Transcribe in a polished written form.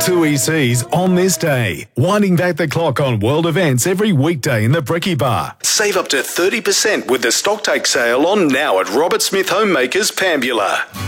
two ECs on this day. Winding back the clock on world events every weekday in the Brekkie Bar. Save up to 30% with the stocktake sale on now at Robert Smith Homemakers, Pambula.